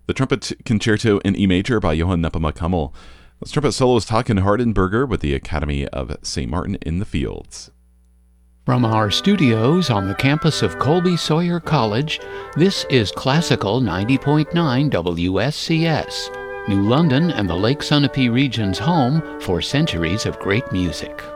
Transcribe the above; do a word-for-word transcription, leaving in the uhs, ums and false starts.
The Trumpet Concerto in E Major by Johann Nepomuk Hummel. This trumpet soloist Hakan Hardenberger with the Academy of Saint Martin in the Fields. From our studios on the campus of Colby Sawyer College, this is Classical ninety point nine W S C S, New London and the Lake Sunapee region's home for centuries of great music.